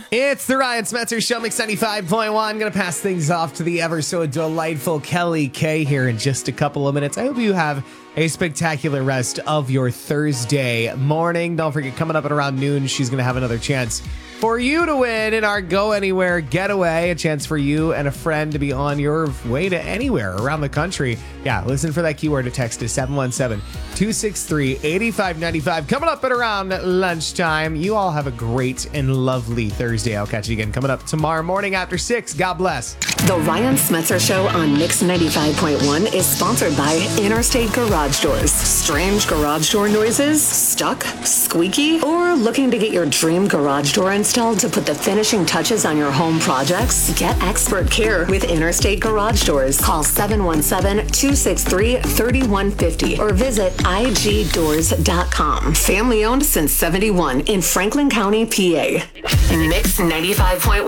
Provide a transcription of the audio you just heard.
It's the Ryan Smetzer Show, Mix 95.1. I'm going to pass things off to the ever so delightful Kelly K here in just a couple of minutes. I hope you have a spectacular rest of your Thursday morning. Don't forget, coming up at around noon, she's going to have another chance for you to win in our Go Anywhere getaway. A chance for you and a friend to be on your way to anywhere around the country. Yeah, listen for that keyword to text to 717-263-8595. Coming up at around lunchtime. You all have a great and lovely Thursday. I'll catch you again coming up tomorrow morning after 6. God bless. The Ryan Smetzer Show on Mix 95.1 is sponsored by Interstate Garage Doors. Strange garage door noises? Stuck? Squeaky? Or looking to get your dream garage door installed to put the finishing touches on your home projects? Get expert care with Interstate Garage Doors. Call 717-263-3150 or visit igdoors.com. Family owned since 71 in Franklin County, PA. Mix 95.1.